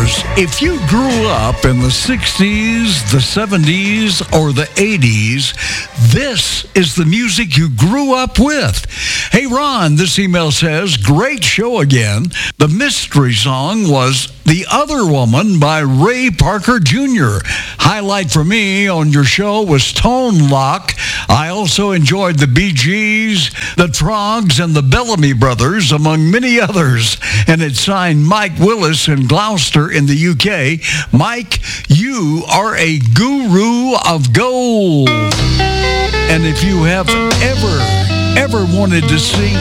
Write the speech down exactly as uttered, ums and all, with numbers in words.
listeners, if you grew up in the sixties, the seventies, or the eighties, this is the music you grew up with. Hey, Ron, this email says, great show again. The mystery song was The Other Woman by Ray Parker Junior Highlight for me on your show was Tone Lock. I also enjoyed the Bee Gees, the Troggs, and the Bellamy Brothers, among many others. And it signed Mike Willis in Gloucester in the U K. Mike, you are a guru of gold. And if you have ever, ever wanted to sing